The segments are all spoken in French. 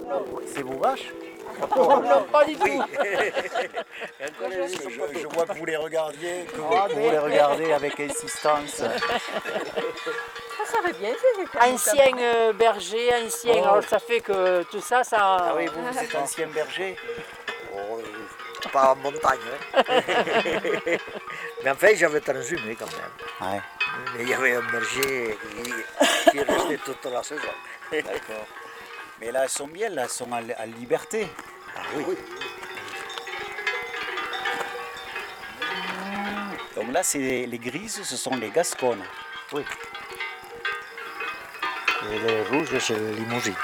C'est vos vaches? Oh, non, pas du tout. Oui. Je vois que vous les regardiez, que vous les regardez avec insistance. Ça va bien, c'est ancien berger, ancien. Oh. Alors ça fait que tout ça, ça. Ah oui, vous êtes ancien berger? Oh, pas en montagne. Hein. Mais enfin, j'avais transhumé quand même. Ouais. Mais il y avait un berger qui restait toute la saison. D'accord. Mais là, elles sont bien, là, elles sont à liberté. Ah oui. Donc là, c'est les grises, ce sont les gasconnes. Oui. Et les rouges, c'est les limousines.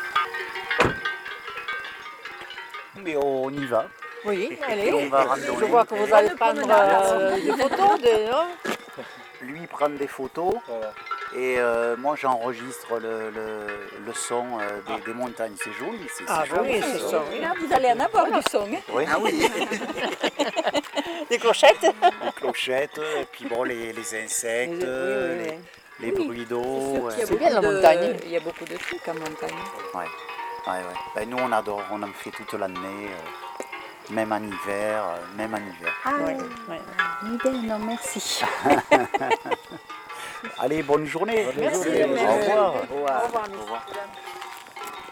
Mais on y va. Oui, allez. On va randonner. Je vois que vous allez prendre des photos. Non Lui prend des photos et moi j'enregistre le son des montagnes. C'est joli. Ah joli, oui, c'est ça. Là, vous allez en avoir du son. Hein. Oui. Ah oui. Des clochettes. Les clochettes, et puis bon, les insectes, Oui. les bruits d'eau. C'est bien la montagne. Il y a beaucoup de trucs en montagne. Ouais. Ben, nous on adore, on en fait toute l'année, même en hiver, Ah, Oui. non, merci. Allez, bonne journée. Merci. Au revoir. Au revoir. Au revoir, monsieur.